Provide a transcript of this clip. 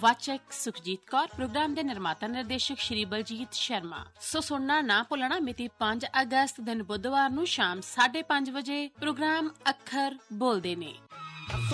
ਵਾਚਕ ਸੁਖਜੀਤ ਕੌਰ, ਪ੍ਰੋਗਰਾਮ ਦੇ ਨਿਰਮਾਤਾ ਨਿਰਦੇਸ਼ਕ ਸ਼੍ਰੀ ਬਲਜੀਤ ਸ਼ਰਮਾ। ਸੋ ਸੁਣਨਾ ਨਾ ਭੁੱਲਣਾ, ਮਿਤੀ 5 ਅਗਸਤ ਦਿਨ ਬੁੱਧਵਾਰ ਨੂੰ ਸ਼ਾਮ 5:30 ਵਜੇ ਪ੍ਰੋਗਰਾਮ ਅੱਖਰ ਬੋਲਦੇ ਨੇ।